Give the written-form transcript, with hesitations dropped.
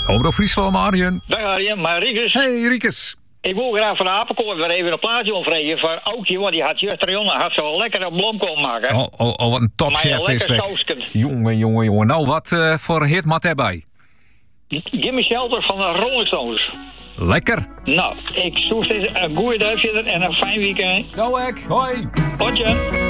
Omroep Friesland, Arjen. Dag Arjen, maar Riekes. Hey, Riekes. Ik wil graag van de apenkoord weer even een plaatje omvregen voor Aukje, want die had juist er jongen had zo lekker een blomkool maken. Oh, wat een topchef is lekker dat. sausken. Jongen. Nou, wat voor hit mat erbij? Gimme Shelter van de Rolling Stones. Lekker. Nou, ik zoek steeds een goede dag verder en een fijn weekend. Doe ik. Hoi. Potje.